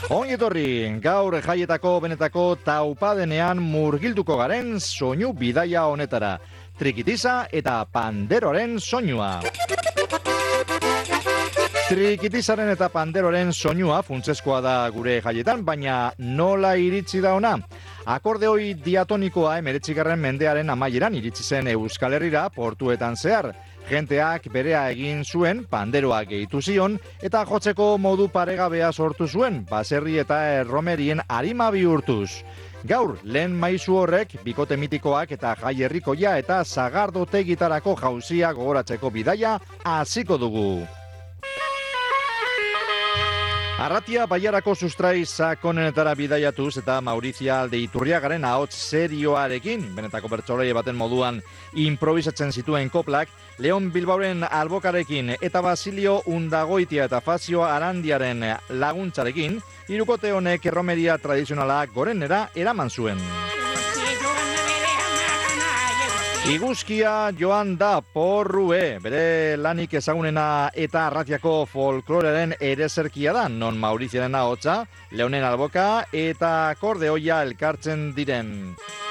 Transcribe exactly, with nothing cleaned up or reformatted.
Ongi etorri, gaur jaietako benetako taupadenean murgilduko garen soinu bidaia honetara. Trikitiza eta panderoren soinua. Trikitizaren eta panderoren soinua funtsezkoa da gure jaietan, baina nola iritsi da ona? Akordeoi diatonikoa emeretzigarren mendearen amaieran iritsi zen Euskal Herrira portuetan zehar. Jenteak berea egin zuen, panderoa gehitu zion, eta jotzeko modu paregabea sortu zuen, baserri eta erromerien arima bihurtuz. Gaur, lehen maisu horrek, bikote mitikoak eta jai herrikoia eta sagardotegitarako jauzia gogoratzeko bidaia hasiko dugu. Arratia Baiarako sustrai sakonenetara bidaiatuz eta Maurizia Aldeiturriagaren ahots serioarekin, benetako bertsolaria baten moduan improvisatzen zituen koplak, Leon Bilbaoren albokarekin eta Basilio Undagoitia eta Fazio Arandiaren laguntzarekin, hirukote honek erromeria tradizionala gorenera eraman zuen. Iguzkia joan da porrue, bere lanik ezagunena eta Arratiako folklorearen erezerkia da, non Mauriziaren ahotsa, Leonen alboka eta akordeoia elkartzen diren.